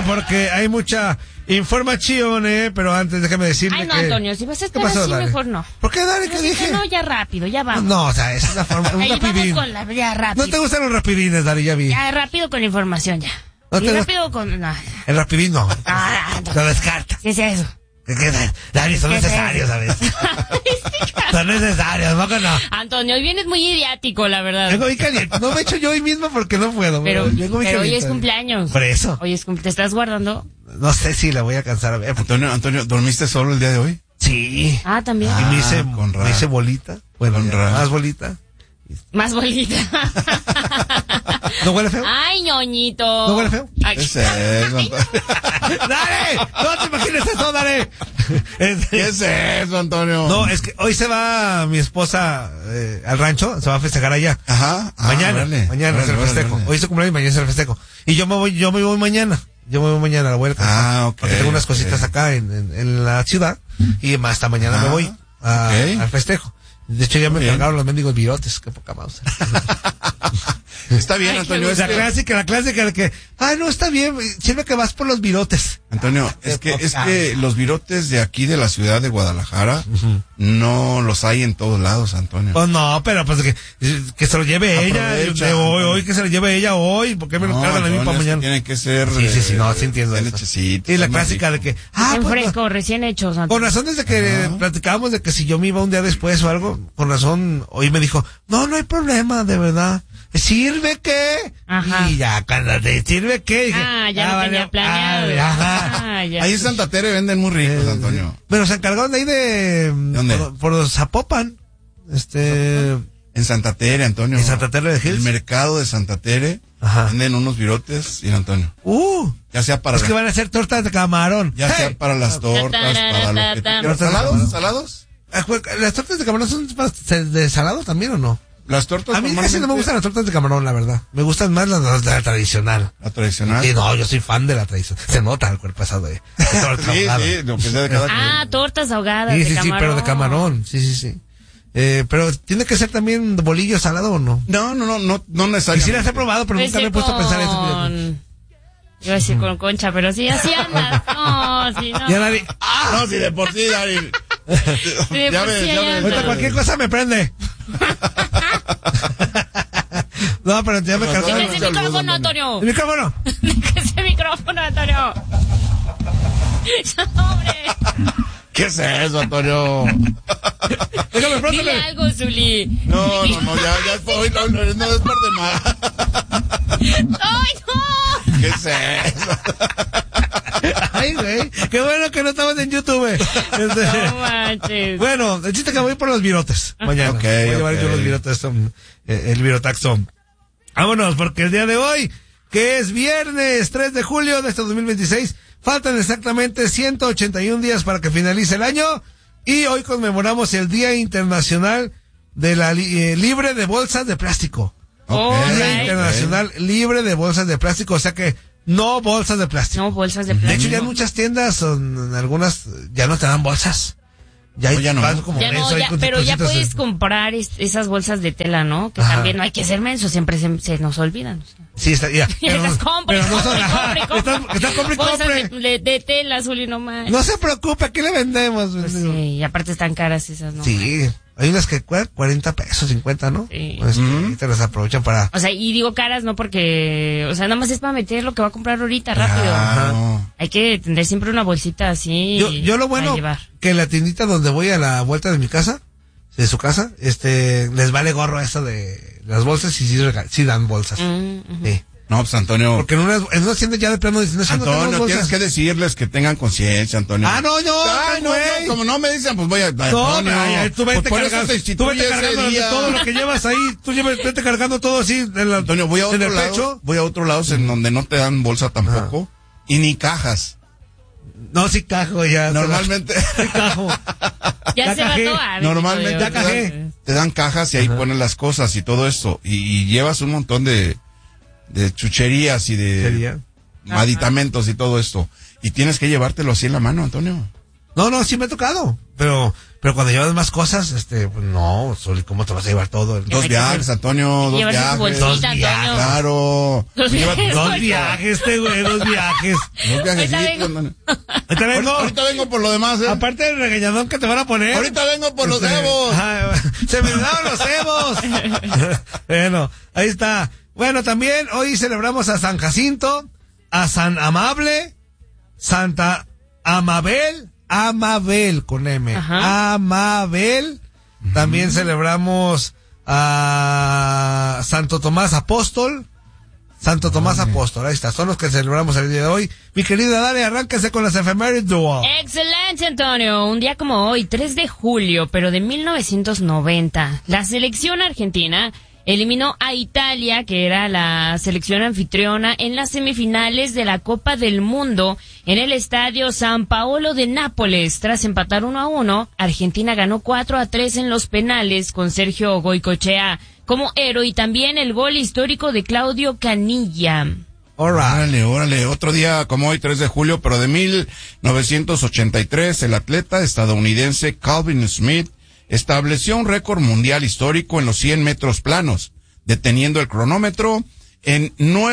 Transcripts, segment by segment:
porque hay mucha información, pero antes déjame decirle Ay, no, que... Antonio, si vas a estar así, Dale? mejor no. ¿Por qué, Dale? ¿Qué dije? No, ya rápido, ya vamos. No, o sea, esa es la forma, un Ahí rapidín. vamos con ya rápido. ¿No te gustan los rapidines, Dale? Ya vi. Ya rápido con la información, ya. No Y te- rápido con... No. El rapidín no. Ah, no. Lo descarta. ¿Qué es eso? Dale, son necesarios, ¿sabes? Son necesarios, ¿no que no? Antonio, hoy vienes muy idiático, la verdad. Vengo muy caliente. No me echo yo hoy mismo porque no puedo. Pero vengo muy hoy caliente. es cumpleaños. Por eso. Hoy es cumpleaños. ¿Te estás guardando? No sé si la voy a alcanzar a ver. Antonio, ¿dormiste solo el día de hoy? Sí. Ah, también. Y con me hice bolita. Bueno, Con ya, ra. más bolita. Más bolita. ¿No huele feo? Ay, ñoñito. ¿No huele feo? Ay, ¿Qué es eso, Antonio? ¡Dale! ¡No te imagines eso, Dale! ¿Qué es eso, Antonio? No, es que hoy se va mi esposa al rancho, se va a festejar allá. Ajá. Mañana es el festejo. Hoy se cumpleaños y mañana es el festejo. Y yo me voy mañana. Yo me voy mañana, la voy a alcanzar. Ok. Porque tengo unas cositas acá en la ciudad. Y hasta mañana me voy al festejo. De hecho, ya me cargaron los mendigos virotes. Qué poca mouse. Está bien, Ay, Antonio. La clásica de que, no está bien, sirve que vas por los virotes. Antonio, es que los virotes de aquí de la ciudad de Guadalajara no los hay en todos lados, Antonio. Pues no, pero pues que se lo lleve Aprovecha, ella, hoy, que se lo lleve ella hoy, ¿por qué me lo cargan a mí para mañana? Tiene que ser. Sí, no, sí entiendo eso. Necesito. Y la clásica de que, en pues, fresco, recién hechos, Antonio. con razón desde que platicábamos de que si yo me iba un día después o algo, con razón, hoy me dijo, no hay problema, de verdad. ¿Sirve qué? Ajá. Y ya, cuando te sirve qué, dije, Ya lo tenía planeado. Ya. Ahí en Santa Tere venden muy ricos, Antonio. Pero se encargaron de ahí ¿Dónde? por Zapopan. En Santa Tere, Antonio. En Santa Tere de Hills. El mercado de Santa Tere. Ajá. Venden unos virotes, y Antonio. Ya sea para es que van a hacer tortas de camarón. ya sea para las tortas, para lo que tú quieras. ¿Salados? ¿Las tortas de camarón son de salado también o no? Las tortas A mí casi no me gustan las tortas de camarón, la verdad. Me gustan más las de la tradicional. La tradicional. Sí, no, yo soy fan de la tradicional. Se nota el cuerpo asado de torta ahogada. Sí, lo que sea de cada quien. Tortas ahogadas Sí, de sí, camarón. pero de camarón. Sí. Pero ¿tiene que ser también bolillo salado o no? No necesariamente. Y sí las he probado, pero Pues nunca me he puesto a pensar eso. Iba a decir con concha, pero sí, así anda. No, sí, no. Ya nadie... No, si de por sí, Darín. de Ya por ves, sí ya ya ves. anda. Ahorita cualquier cosa me prende. No, pero ya me cargó. Deja ese micrófono, Antonio. ¿El micrófono? Deja ese micrófono, Antonio. ¡Hombre! ¿Qué es eso, Antonio? Déjame pronto. Dile algo, Zuli. No, ya hoy no es par de más. ¡Ay, no! ¿Qué es eso? Ay, güey. Qué bueno que no estamos en YouTube. No manches. Bueno, el chiste que voy por los virotes mañana. Ok, voy a llevar ok. yo los virotes, el virotaxo. Vámonos, porque el día de hoy, que es viernes 3 de julio de este 2026, faltan exactamente 181 días para que finalice el año y hoy conmemoramos el Día Internacional de la libre de bolsas de plástico. Día Internacional libre de bolsas de plástico, o sea que no bolsas de plástico. No, bolsas de De plástico. hecho, ya en muchas tiendas, en algunas, ya no te dan bolsas. Ya, No, ya no. vas como Ya no, menso ahí ya, con tus pero ya cositas, puedes comprar esas bolsas de tela, ¿no? Que Ajá. también no hay que ser menso, siempre se nos olvidan. O sea. Sí, está, ya. Esas compre, pero no son, compre. Están compre y Bolsas compre. de tela, Zuli, no más. No se preocupe, aquí le vendemos. Pues sí, y aparte están caras esas, ¿no? Sí, hay unas que cuestan 40 pesos, 50, ¿no? Sí. Pues, ahí te las aprovechan para... O sea, y digo caras no porque, o sea, nada más es para meter lo que va a comprar ahorita rápido. Claro. Hay que tener siempre una bolsita así. Yo lo bueno, para llevar. que en la tiendita donde voy a la vuelta de mi casa, de su casa, les vale gorro eso de las bolsas y sí dan bolsas. Ujú. Sí. No, pues Antonio. Porque en unas tiendas ya de plano dicen, no, Antonio, tenemos bolsas. tienes que decirles que tengan conciencia, Antonio. Ah, no, Ay, no, güey. como no me dicen, pues voy a... No, Antonio, ay, tú vete pues por eso cargando, te instituye ese día. todo lo que llevas ahí, vete cargando todo así Antonio, voy a en otro el lado, pecho. voy a otro lado en donde no te dan bolsa tampoco, y ni cajas. No, sí cajo ya. Normalmente, Sí cajo. Ya Ya se cajé. va todo. normalmente Ya cajé. te dan cajas y ahí ponen las cosas y todo esto, y llevas un montón de chucherías y de Sería. aditamentos y todo esto, y tienes que llevártelo así en la mano, Antonio. No, sí me ha tocado, pero Pero cuando llevas más cosas, pues no, Zuli, ¿cómo te vas a llevar todo? Dos viajes, Antonio, dos Llevarse su viajes. bolsita, Dos viajes, Antonio. Claro. Dos viajes. Dos viajes, güey, dos viajes. Dos viajecitos, vengo. Antonio. Ahorita vengo. Ahorita vengo por lo demás, ¿eh? Aparte del regañadón que te van a poner. Ahorita vengo por los Este, cebos. Se me olvidaron los cebos. Bueno, ahí está. Bueno, también hoy celebramos a San Jacinto, a San Amable, Santa Amabel con M. Ajá. Amabel. También celebramos a Santo Tomás Apóstol. Ahí está, son los que celebramos el día de hoy. Mi querida Dale, arránquese con las efemérides duo. Excelente, Antonio. Un día como hoy, 3 de julio, pero de 1990, la selección argentina eliminó a Italia, que era la selección anfitriona, en las semifinales de la Copa del Mundo en el estadio San Paolo de Nápoles. Tras empatar 1-1, Argentina ganó 4-3 en los penales con Sergio Goycochea como héroe y también el gol histórico de Claudio Canilla. Órale. Otro día como hoy, 3 de julio, pero de 1983, el atleta estadounidense Calvin Smith estableció un récord mundial histórico en los 100 metros planos, deteniendo el cronómetro en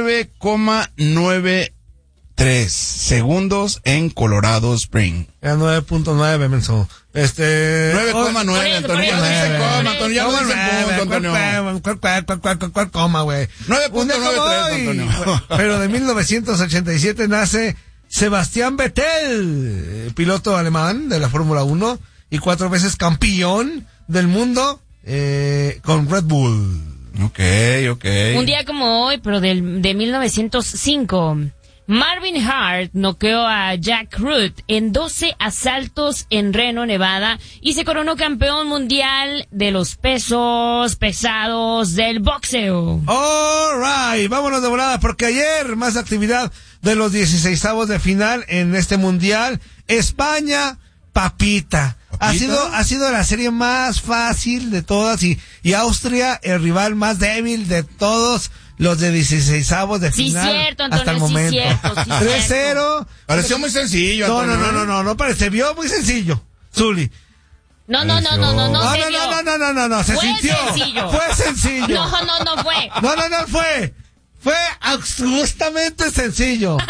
9,93 segundos en Colorado Spring. Era 9.9, menso. 9,9, Antonio. por eso. Ya no dice punto, Antonio. ¿Cuál coma, güey? 9.93, Antonio. Pero de 1987 nace Sebastián Vettel, piloto alemán de la Fórmula 1 y 4 veces campeón del mundo con Red Bull. Ok. Un día como hoy, pero de 1905, Marvin Hart noqueó a Jack Root en 12 asaltos en Reno, Nevada, y se coronó campeón mundial de los pesos pesados del boxeo. Alright, vámonos de volada, porque ayer más actividad de los 16avos de final en este mundial. España, papita. Ha sido la serie más fácil de todas y Austria el rival más débil de todos los de 16avos de final. Sí, cierto, Antonio, hasta el momento. sí, cierto. 3-0. Pareció muy sencillo, Antonio. No parece, vio muy sencillo. Zuli. No, No, se sintió. sencillo. Fue sencillo. No fue. No fue. Fue justamente sencillo.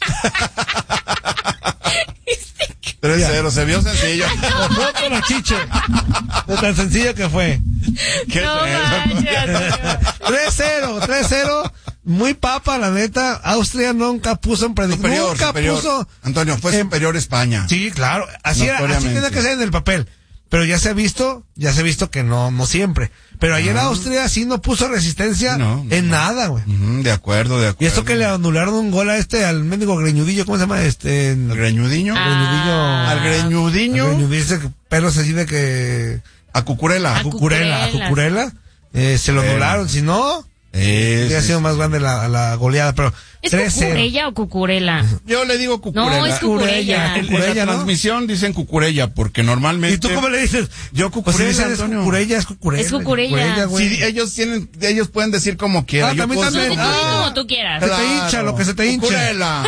3-0, se vio sencillo. Fue por la chiche. De tan sencillo que fue. ¿Qué No es eso? 3-0. Muy papa, la neta. Austria nunca puso en predicción. Superior. Antonio, fue superior España. Sí, claro. Así tiene que ser en el papel. Pero ya se ha visto que no siempre. Pero ayer Austria sí no puso resistencia nada, güey. De acuerdo. Y esto que le anularon un gol al mendigo greñudillo, ¿cómo se llama? ¿El greñudiño? Al greñudiño. Dice pelos así de que... A Cucurella. Se lo anularon, si no... Hubiera sido más grande la goleada, pero... ¿Es Cucurella o Cucurella? Yo le digo Cucurella. No, es Cucurella. En la transmisión dicen Cucurella, porque normalmente... ¿Y tú cómo le dices? Yo Cucurella, pues si es Cucurella. Es Cucurella. Sí, ellos pueden decir como quieran. Yo puedo decir como tú quieras. Se te hincha lo que se te hincha. Cucurella.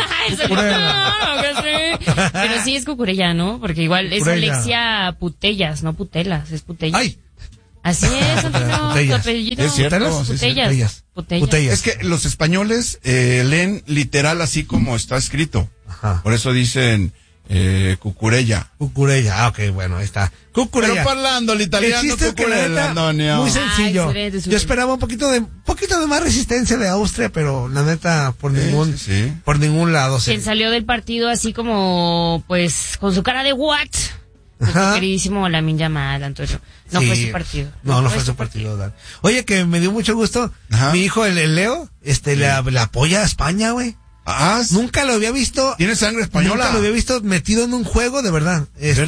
Pero sí es Cucurella, ¿no? Porque igual es Alexia Putellas, no Putelas, es Putellas. ¡Ay! Así es, Antonio. Tu apellido. Es cierto. Putellas. Es que los españoles leen literal así como está escrito. Ajá. Por eso dicen Cucurella. Ok, bueno, ahí está. Cucurella. Pero parlando el italiano, el chiste es que la neta, Antonio. muy sencillo. Excelente. Yo esperaba un poquito de más resistencia de Austria, pero la neta por ningún lado. Quien salió del partido así como, pues, con su cara de what? Nuestro queridísimo Lamine Yamal, Antonio. No fue su partido. No fue su partido, Dan. Oye, que me dio mucho gusto. Ajá. Mi hijo, el Leo, le apoya a España, güey. Nunca lo había visto. ¿Tiene sangre española? Nunca lo había visto metido en un juego, de verdad.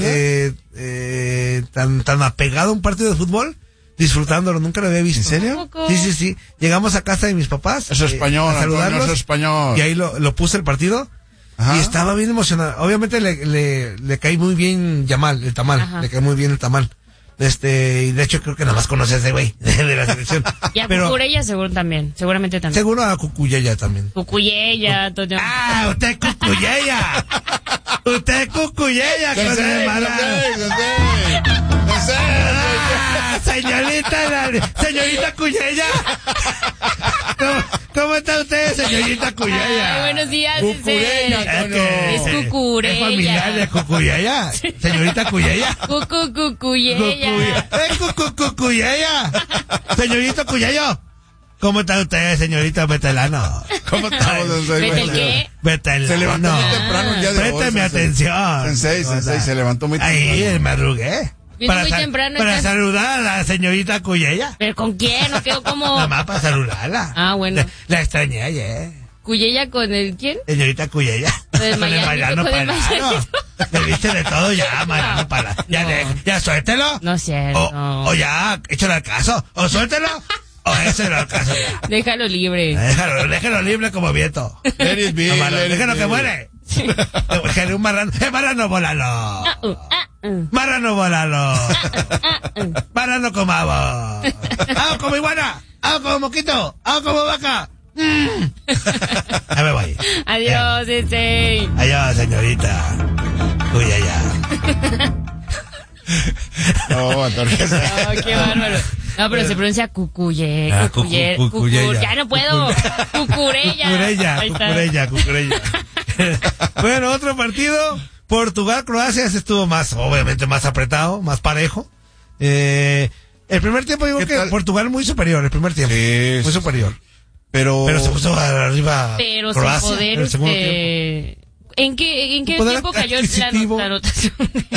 Tan apegado a un partido de fútbol, disfrutándolo. Nunca lo había visto. ¿En serio? Sí. Llegamos a casa de mis papás. Es español, a saludarlos. Antonio, es español. Y ahí lo puse el partido. Ajá. Y estaba bien emocionado. Obviamente le cae muy bien Yamal, el tamal. Ajá. Le cae muy bien el tamal. Y de hecho creo que nada más conoce a ese güey de la selección. Y a Cucurella seguramente también. Seguro a Cucuyella también. Cucuyella, Antonio. ¡Ah, usted es Cucuyella! Usted es cucuyella, señorita Cuyella. ¿Cómo está usted, señorita Cuyella? Ay, buenos días, Cucurella, es Cucurella. Es familiar de Cucuyella. Señorita Cuyella. Cucuyella. Cucuyella. Señorita Cuyello. ¿Cómo está usted, señorita Betelano? ¿Cómo estamos? ¿Betel qué? Betelano. Se levantó muy temprano el día de hoy. Présteme atención. Sensei, se levantó muy temprano. Ahí, me arrugué. Vino muy temprano. Para saludar a la señorita Cuyella. ¿Pero con quién? ¿No quedó como...? Nada más para saludarla. Ah, bueno. La extrañé ayer. ¿Cuyella con el quién? Señorita Cuyella. Con el Con el Mariano Palano. Le viste de todo ya, Mariano Palano. Ya suéltelo. No es cierto. O ya, échale al caso. O suéltelo. O échale al caso ya. Déjalo libre. Déjalo libre como viento. Déjalo que muere. Que un marrano. Marrano volalo. Marrano volalo. Marrano comabo. Hago como iguana. Hago como moquito. Hago como vaca. Ya me voy. Adiós, Sensei. Adiós, señorita. Uy, allá. No, Antonio. Oh, qué bárbaro. No, pero se pronuncia cucuye. Ya no puedo. Cucurella. Cucurella. Bueno, otro partido. Portugal-Croacia. Ese estuvo obviamente más apretado, más parejo. El primer tiempo digo que tal? Portugal muy superior, el primer tiempo. Sí, muy superior. Pero se puso arriba pero Croacia. Sin poder, en el segundo tiempo. ¿En qué tiempo cayó la anotación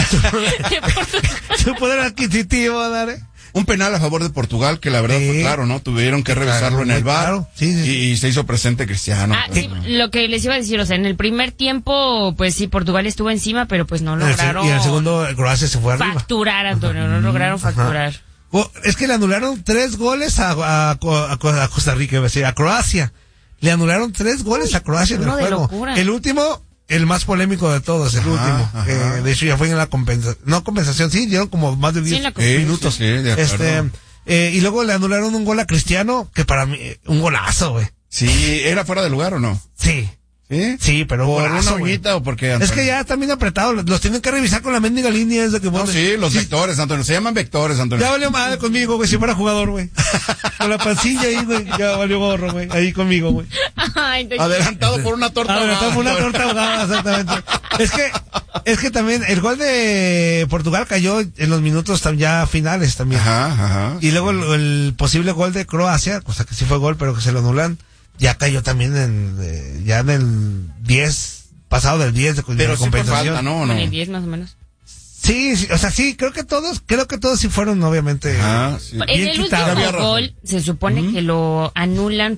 de Portugal? Su poder adquisitivo, Dare. Un penal a favor de Portugal que la verdad fue claro, ¿no? Tuvieron que revisarlo en el VAR. Claro. Sí. Y se hizo presente Cristiano. Sí, lo que les iba a decir, o sea, en el primer tiempo, pues sí, Portugal estuvo encima, pero pues no lograron. Y en el segundo, Croacia se fue arriba. Facturar, Antonio, no lograron facturar. Es que le anularon 3 goles a Costa Rica, iba a decir, a Croacia. Le anularon 3 goles a Croacia en el juego. Locura. El último, el más polémico de todos, el último. De hecho, ya fue en la compensación, sí, dieron como más de 10 minutos. Sí, de acuerdo. Y luego le anularon un gol a Cristiano, que para mí, un golazo, güey. Sí, ¿era fuera de lugar o no? Sí. ¿Sí? Sí, pero ¿por golazo, una uñita o porque Es que ya están bien apretados, los tienen que revisar con la mendiga línea esa que No, sí, los vectores, Antonio, se llaman vectores, Antonio. Ya valió madre conmigo, güey, si fuera jugador, güey. Con la pancilla ahí, güey, ya valió gorro, güey, ahí conmigo, güey. Adelantado por una torta ahogada. Adelantado por una torta ahogada, exactamente. Es que también el gol de Portugal cayó en los minutos ya finales también. Ajá. Y luego el posible gol de Croacia, cosa que sí fue gol, pero que se lo anulan, ya cayó también ya en el 10, pasado del 10 de compensación. Pero sí falta, ¿no? En el 10 más o menos. Sí, o sea, sí, creo que todos sí fueron, obviamente. Sí. En el último gol se supone que lo anulan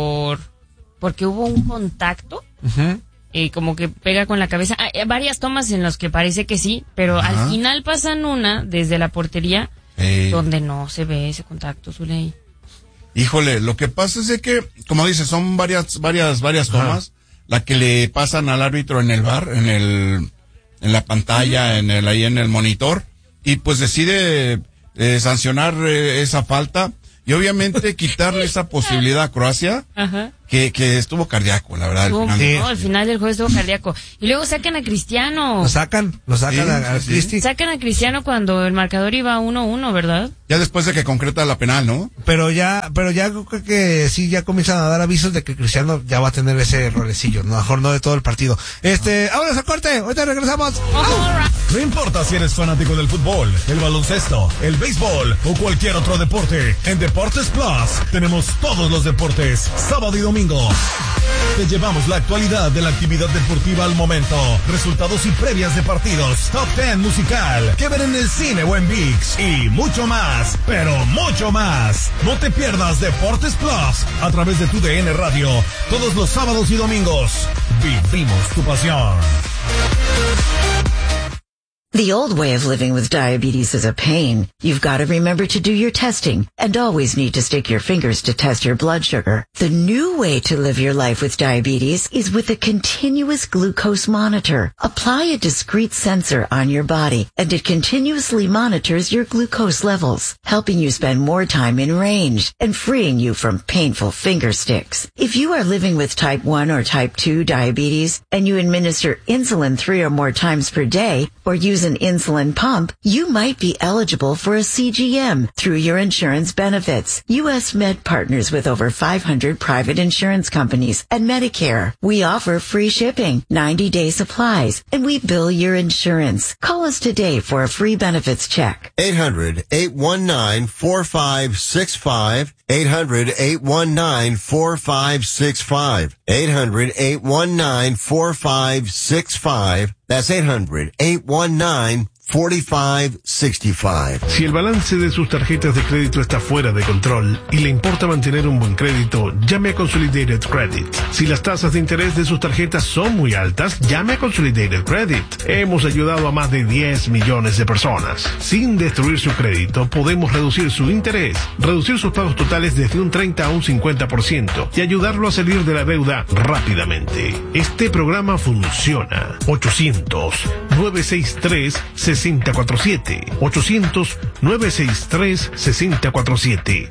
porque hubo un contacto, como que pega con la cabeza. Hay varias tomas en las que parece que sí, pero al final pasan una desde la portería donde no se ve ese contacto, Zuley. Híjole, lo que pasa es de que, como dices, son varias tomas, la que le pasan al árbitro en el VAR, en la pantalla, ahí en el monitor, y pues decide sancionar esa falta y obviamente quitarle esa posibilidad a Croacia, que estuvo cardíaco, la verdad. Al final del juego estuvo cardíaco. Y luego sacan a Cristiano. Lo sacan a Cristi. Sacan a Cristiano cuando el marcador iba 1-1, ¿verdad? Ya después de que concreta la penal, ¿no? Pero ya creo que sí, ya comienzan a dar avisos de que Cristiano ya va a tener ese rolecillo, no, mejor no de todo el partido. Ahora se corte, ahorita regresamos. No importa si eres fanático del fútbol, el baloncesto, el béisbol o cualquier otro deporte, en Deportes Plus tenemos todos los deportes, sábado y domingo. Te llevamos la actualidad de la actividad deportiva al momento, resultados y previas de partidos, top 10 musical, que ver en el cine o en ViX y mucho más, pero mucho más. No te pierdas Deportes Plus a través de tu DN Radio todos los sábados y domingos. Vivimos tu pasión. The old way of living with diabetes is a pain. You've got to remember to do your testing and always need to stick your fingers to test your blood sugar. The new way to live your life with diabetes is with a continuous glucose monitor. Apply a discrete sensor on your body and it continuously monitors your glucose levels, helping you spend more time in range and freeing you from painful finger sticks. If you are living with type 1 or type 2 diabetes and you administer insulin 3 or more times per day or use an insulin pump, you might be eligible for a CGM through your insurance benefits. U.S. Med partners with over 500 private insurance companies and Medicare. We offer free shipping, 90-day supplies, and we bill your insurance. Call us today for a free benefits check. 800-819-4565. 800-819-4565. 800-819-4565. That's 800-819-4565. Si el balance de sus tarjetas de crédito está fuera de control y le importa mantener un buen crédito, llame a Consolidated Credit. Si las tasas de interés de sus tarjetas son muy altas, llame a Consolidated Credit. Hemos ayudado a más de 10 millones de personas. Sin destruir su crédito, podemos reducir su interés, reducir sus pagos totales desde un 30 a un 50% y ayudarlo a salir de la deuda rápidamente. Este programa funciona. 800-963-6047. 800-963-6047.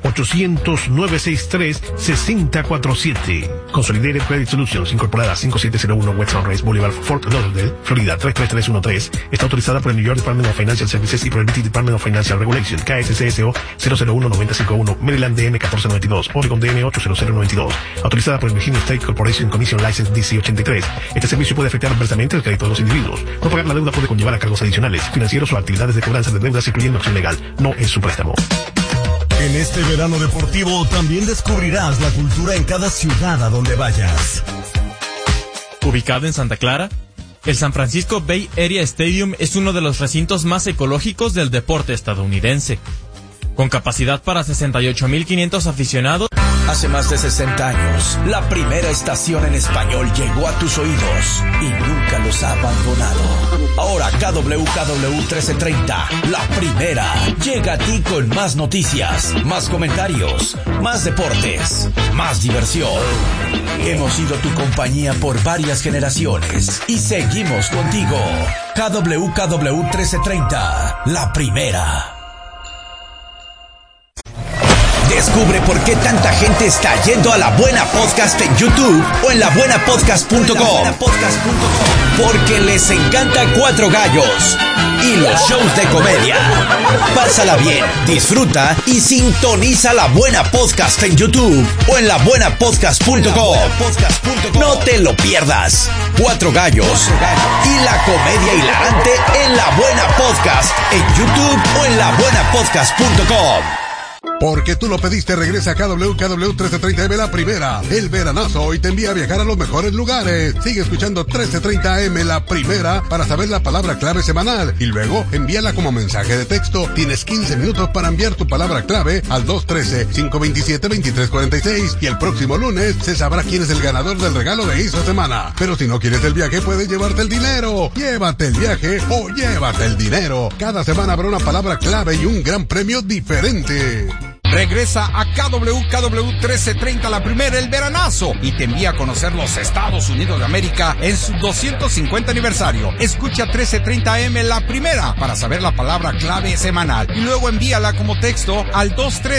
800-963-6047. Consolidated Credit Solutions, incorporada 5701 West Sunrise Boulevard, Fort Lauderdale, Florida 33313. Está autorizada por el New York Department of Financial Services y por el British Department of Financial Regulation, KSCSO 001951, Maryland DM 1492, Oregon DM 80092. Autorizada por el Virginia State Corporation Commission License DC 83. Este servicio puede afectar adversamente el crédito de los individuos. No pagar la deuda puede conllevar a cargos adicionales, financieros o actividades de cobranza de deudas, incluyendo acción legal. No es su préstamo. En este verano deportivo también descubrirás la cultura en cada ciudad a donde vayas. Ubicado en Santa Clara, el San Francisco Bay Area Stadium es uno de los recintos más ecológicos del deporte estadounidense. Con capacidad para 68,500 aficionados. Hace más de 60 años, la primera estación en español llegó a tus oídos y nunca los ha abandonado. Ahora KWKW 1330, la primera, llega a ti con más noticias, más comentarios, más deportes, más diversión. Hemos sido tu compañía por varias generaciones y seguimos contigo. KWKW 1330, la primera. Descubre por qué tanta gente está yendo a La Buena Podcast en YouTube o en labuenapodcast.com. Porque les encanta Cuatro Gallos y los shows de comedia. Pásala bien, disfruta y sintoniza La Buena Podcast en YouTube o en labuenapodcast.com. No te lo pierdas. Cuatro Gallos y la comedia hilarante en La Buena Podcast en YouTube o en labuenapodcast.com. Porque tú lo pediste, regresa a KWKW 1330M La Primera, el veranazo, y te envía a viajar a los mejores lugares. Sigue escuchando 1330M La Primera para saber la palabra clave semanal y luego envíala como mensaje de texto. Tienes 15 minutos para enviar tu palabra clave al 213-527-2346 y el próximo lunes se sabrá quién es el ganador del regalo de esta semana. Pero si no quieres el viaje, puedes llevarte el dinero. Llévate el viaje o llévate el dinero. Cada semana habrá una palabra clave y un gran premio diferente. Regresa a KWKW 1330 La Primera, el veranazo, y te envía a conocer los Estados Unidos de América en su 250 aniversario. Escucha 1330M La Primera para saber la palabra clave semanal y luego envíala como texto al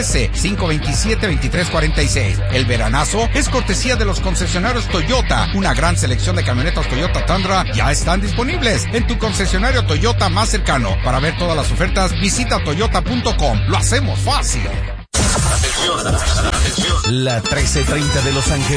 213-527-2346. El veranazo es cortesía de los concesionarios Toyota. Una gran selección de camionetas Toyota Tundra ya están disponibles en tu concesionario Toyota más cercano. Para ver todas las ofertas, visita toyota.com. Lo hacemos fácil. La 1330 de Los Ángeles.